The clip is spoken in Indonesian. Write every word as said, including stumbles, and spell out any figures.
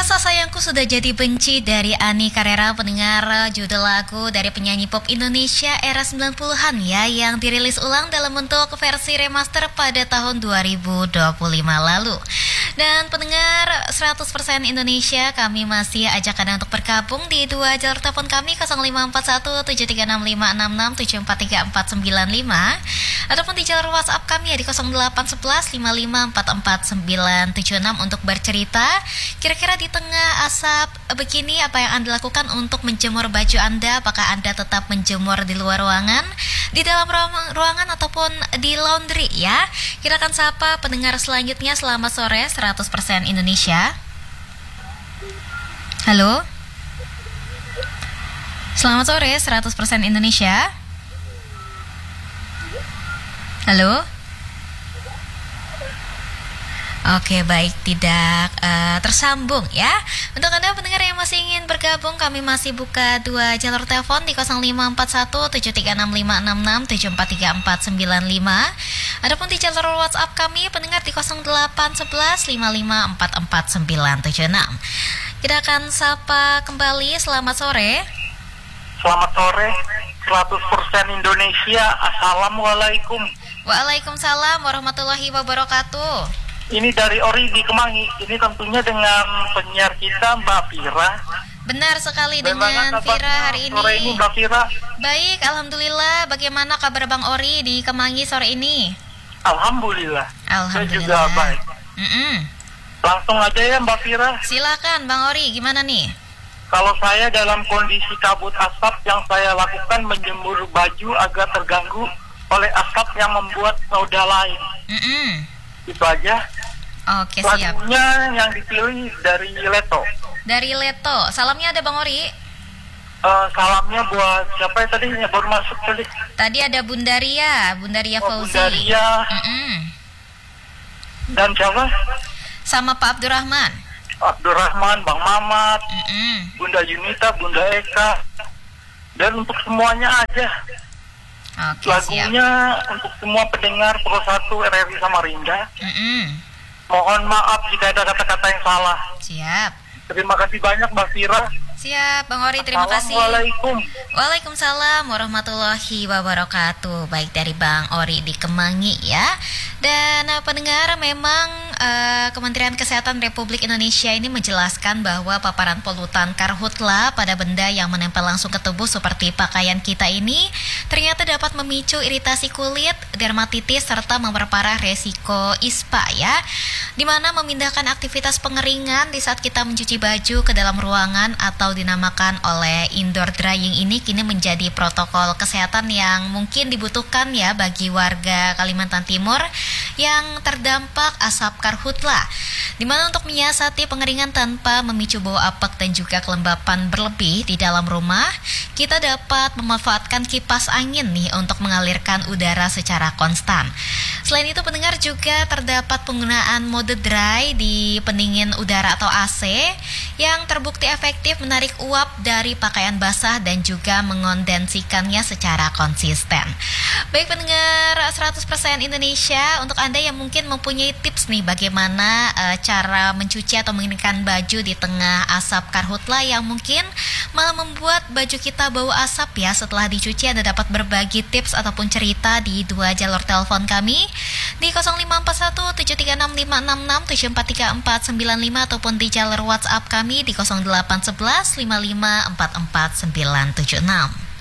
Rasa Sayangku Sudah Jadi Benci dari Ani Carrera, pendengar, judul lagu dari penyanyi pop Indonesia era sembilan puluhan ya, yang dirilis ulang dalam bentuk versi remaster pada tahun dua ribu dua puluh lima lalu. Dan pendengar seratus persen Indonesia, kami masih ajak Anda untuk bergabung di dua jalur telepon kami nol lima empat satu tujuh tiga enam lima enam enam tujuh empat tiga empat sembilan lima ataupun di jalur WhatsApp kami ya di nol delapan satu satu lima lima empat empat sembilan tujuh enam untuk bercerita. Kira-kira di tengah asap begini, apa yang Anda lakukan untuk menjemur baju Anda? Apakah Anda tetap menjemur di luar ruangan, di dalam ruangan, ataupun di laundry ya? Kita akan sapa pendengar selanjutnya. Selamat sore seratus persen Indonesia. Halo. Selamat sore seratus persen Indonesia. Halo. Oke, baik, tidak uh, tersambung ya. Untuk Anda pendengar yang masih ingin bergabung, kami masih buka dua jalur telepon di nol lima empat satu tujuh tiga enam lima enam enam tujuh empat tiga empat sembilan lima. Adapun di jalur WhatsApp kami pendengar di nol delapan satu satu lima lima empat empat sembilan tujuh enam. Kita akan sapa kembali. Selamat sore. Selamat sore seratus persen Indonesia. Assalamualaikum. Waalaikumsalam warahmatullahi wabarakatuh. Ini dari Ori di Kemangi. Ini tentunya dengan penyiar kita Mbak Fira. Benar sekali, dengan Fira hari ini. Sore ini Mbak Fira. Baik, alhamdulillah. Bagaimana kabar Bang Ori di Kemangi sore ini? Alhamdulillah. Alhamdulillah. Saya juga baik. Mm-mm. Langsung aja ya Mbak Fira. Silakan Bang Ori, gimana nih? Kalau saya dalam kondisi kabut asap, yang saya lakukan menjemur baju agar terganggu oleh asap yang membuat noda lain. Mm-mm. Itu aja. Oke, siap. Lagunya yang dipilih dari Leto. Dari Leto. Salamnya ada Bang Ori? Uh, salamnya buat siapa ya tadi yang baru masuk tadi? Tadi ada Bundaria, Bundaria oh, Fauzi. Bundaria. Mm-mm. Dan siapa? Sama Pak Abdurrahman. Abdurrahman, Bang Mamat, Mm-mm. Bunda Yunita, Bunda Eka. Dan untuk semuanya aja. Oke, lagunya siap. Untuk semua pendengar Pro satu R R I Samarinda. Mm-mm. Mohon maaf jika ada kata-kata yang salah. Siap. Terima kasih banyak Mbak Fira. Siap, Bang Ori, terima kasih. Assalamualaikum. Waalaikumsalam warahmatullahi wabarakatuh. Baik, dari Bang Ori di Kemangi ya. Dan uh, pendengar, memang uh, Kementerian Kesehatan Republik Indonesia ini menjelaskan bahwa paparan polutan karhutla pada benda yang menempel langsung ke tubuh seperti pakaian kita ini ternyata dapat memicu iritasi kulit, dermatitis, serta memperparah resiko ispa ya. Dimana memindahkan aktivitas pengeringan di saat kita mencuci baju ke dalam ruangan atau dinamakan oleh indoor drying ini kini menjadi protokol kesehatan yang mungkin dibutuhkan ya bagi warga Kalimantan Timur yang terdampak asap karhutla. Dimana untuk menyiasati pengeringan tanpa memicu bau apek dan juga kelembapan berlebih di dalam rumah, kita dapat memanfaatkan kipas angin nih untuk mengalirkan udara secara konstan. Selain itu pendengar, juga terdapat penggunaan mode dry di pendingin udara atau A C yang terbukti efektif menarik uap dari pakaian basah dan juga mengondensikannya secara konsisten. Baik pendengar seratus persen Indonesia, untuk Anda yang mungkin mempunyai tips nih bagaimana uh, cara mencuci atau mengeringkan baju di tengah asap karhutla yang mungkin malah membuat baju kita bau asap ya setelah dicuci, Anda dapat berbagi tips ataupun cerita di dua jalur telepon kami di nol lima empat satu tujuh tiga enam lima enam enam tujuh empat tiga empat sembilan lima ataupun di jalur WhatsApp kami di nol delapan satu satu lima lima empat empat sembilan tujuh enam.